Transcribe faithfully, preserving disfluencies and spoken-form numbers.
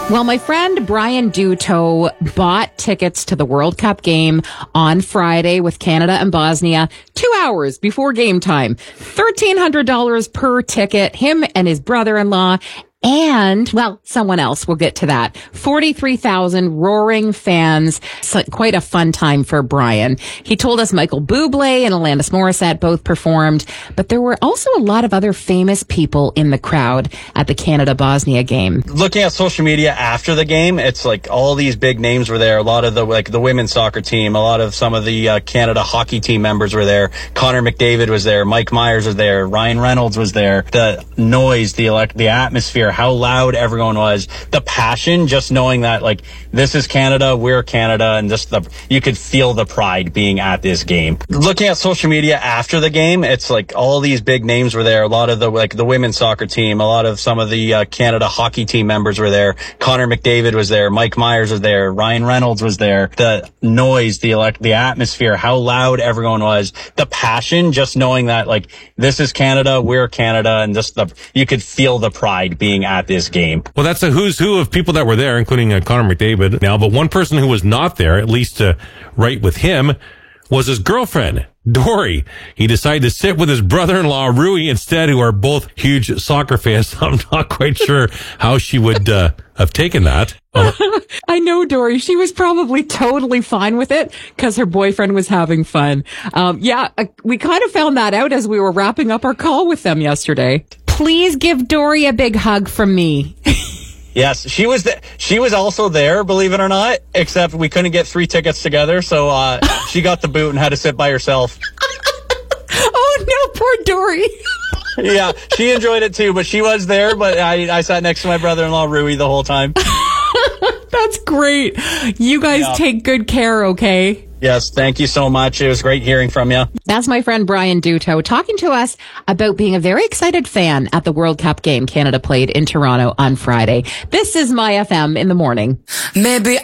Well, my friend Brian Duto bought tickets to the World Cup game on Friday with Canada and Bosnia two hours before game time. thirteen hundred dollars per ticket, him and his brother-in-law. And, well, someone else. We'll get to that. forty-three thousand roaring fans. So quite a fun time for Brian. He told us Michael Bublé and Alanis Morissette both performed, but there were also a lot of other famous people in the crowd at the Canada-Bosnia game. Looking at social media after the game, it's like all these big names were there. A lot of the, like the women's soccer team, a lot of some of the uh, Canada hockey team members were there. Connor McDavid was there. Mike Myers was there. Ryan Reynolds was there. The noise, the elect, the atmosphere, how loud everyone was, the passion, just knowing that like this is Canada, we're Canada, and just the you could feel the pride being at this game. Looking at social media after the game, it's like all these big names were there. A lot of the like the women's soccer team, a lot of some of the uh, Canada hockey team members were there. Connor McDavid was there. Mike Myers was there. Ryan Reynolds was there. The noise, the elect, the atmosphere, how loud everyone was, the passion, just knowing that like this is Canada, we're Canada, and just the you could feel the pride being at this game. Well, that's a who's who of people that were there, including uh, Connor McDavid now. But one person who was not there, at least uh, right with him, was his girlfriend, Dory. He decided to sit with his brother-in-law, Rui, instead, who are both huge soccer fans. I'm not quite sure how she would uh, have taken that. I know Dory. She was probably totally fine with it because her boyfriend was having fun. Um, yeah, uh, we kind of found that out as we were wrapping up our call with them yesterday. Please give Dory a big hug from me. Yes, she was th- she was also there, believe it or not, except we couldn't get three tickets together, so uh, she got the boot and had to sit by herself. Oh, no, poor Dory. Yeah, she enjoyed it too, but she was there, but I, I sat next to my brother-in-law, Rui, the whole time. That's great. You guys yeah. take good care, okay? Yes, thank you so much. It was great hearing from you. That's my friend Brian Duto talking to us about being a very excited fan at the World Cup game Canada played in Toronto on Friday. This is My F M in the morning. Maybe